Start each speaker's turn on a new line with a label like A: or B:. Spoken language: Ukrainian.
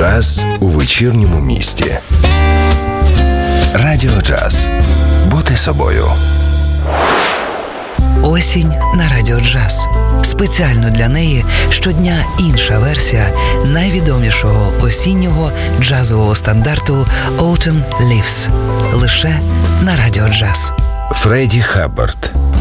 A: Джаз у вечірньому місті. Радіо Джаз. Бути собою.
B: Осінь на Радіо Джаз. Спеціально для неї щодня інша версія найвідомішого осіннього джазового стандарту «Autumn Leaves». Лише на Радіо Джаз.
A: Фредді Хаббард.